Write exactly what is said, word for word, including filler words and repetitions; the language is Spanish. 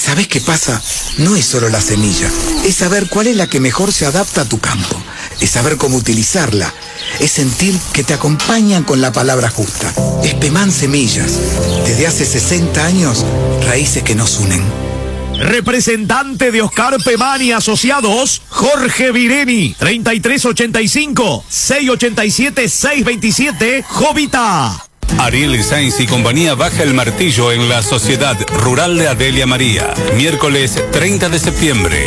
¿Sabés qué pasa? No es solo la semilla, es saber cuál es la que mejor se adapta a tu campo, es saber cómo utilizarla, es sentir que te acompañan con la palabra justa. Es Pemán Semillas, desde hace sesenta años, raíces que nos unen. Representante de Oscar Pemán y Asociados, Jorge Vireni, treinta y tres ochenta y cinco, seiscientos ochenta y siete, seiscientos veintisiete, Jovita. Ariel Sainz y compañía baja el martillo en la Sociedad Rural de Adelia María. Miércoles treinta de septiembre.